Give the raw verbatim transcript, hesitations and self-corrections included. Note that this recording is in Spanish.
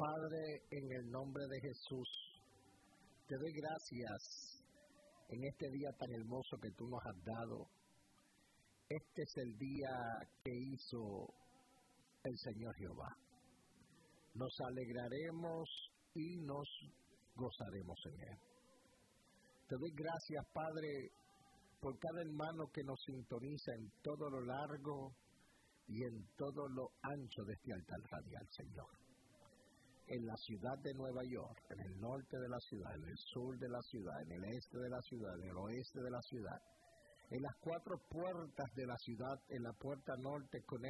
Padre, en el nombre de Jesús, te doy gracias en este día tan hermoso que tú nos has dado. Este es el día que hizo el Señor Jehová. Nos alegraremos y nos gozaremos en Él. Te doy gracias, Padre, por cada hermano que nos sintoniza en todo lo largo y en todo lo ancho de este altar radial, Señor. En la ciudad de Nueva York, en el norte de la ciudad, en el sur de la ciudad, en el este de la ciudad, en el oeste de la ciudad, en las cuatro puertas de la ciudad, en la puerta norte con